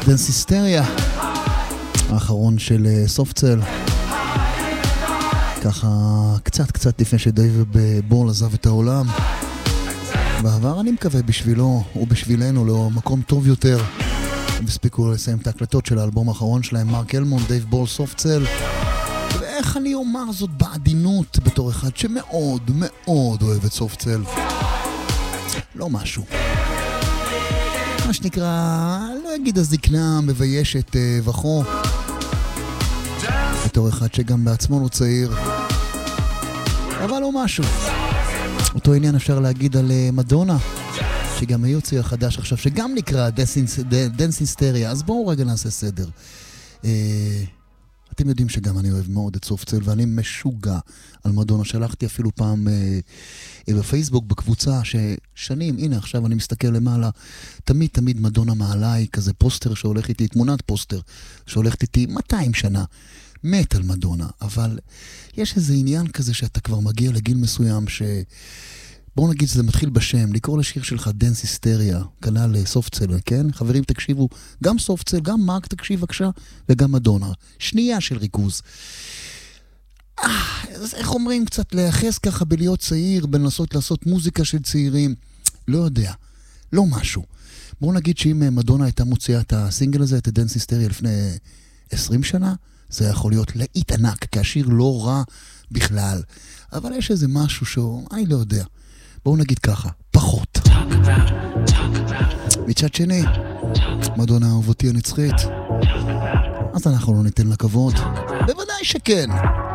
דנס היסטריה, האחרון של סופטסל, ככה קצת לפני שדייב בול עזב את העולם. בעבר אני מקווה בשבילו ובשבילנו לו מקום טוב יותר. הם הספיקו לסיים את ההקלטות של האלבום האחרון שלהם, מרק אלמון, דייב בול, סופטסל. ואיך אני אומר זאת בעדינות בתור אחד שמאוד מאוד אוהב את סופטסל. לא משהו, מה שנקרא, לא אגיד הזקנה מביישת וכו, בתור אחד שגם בעצמו לא צעיר, אבל לא משהו. אותו עניין אפשר להגיד על מדונה, שגם היוצא החדש עכשיו, שגם נקרא דנס היסטריה. אז בואו רגע נעשה סדר. אתם יודעים שגם אני אוהב מאוד את סופטסל, ואני משוגע על מדונה. שלחתי אפילו פעם בפייסבוק בקבוצה ששנים, הנה עכשיו אני מסתכל למעלה, תמיד מדונה מעליי, כזה פוסטר שהולך איתי, תמונת פוסטר שהולכת איתי 200 שנה. מת על מדונה, אבל יש איזה עניין כזה שאתה כבר מגיע לגיל מסוים בואו נגיד שזה מתחיל בשם, לקרוא לשיר שלך דנס היסטריה, כנ"ל סופטסל, כן? חברים תקשיבו, גם סופטסל, גם מרק תקשיב בבקשה, וגם מדונה. שנייה של ריכוז. אז איך אומרים, קצת להיחס ככה בלהיות צעיר, בלנסות לעשות מוזיקה של צעירים, לא יודע, לא משהו. בואו נגיד שאם מדונה הייתה מוציאה את הסינגל הזה, את הדנס היסטריה לפני 20 שנה, זה יכול להיות להיט ענק, כי השיר לא רע בכלל. אבל יש איזה משהו שהוא, אני לא יודע. בואו נגיד ככה, פחות. מצד שני, מדונה אהובתי הנצחית, אז אנחנו לא ניתן לה כבוד. בוודאי שכן.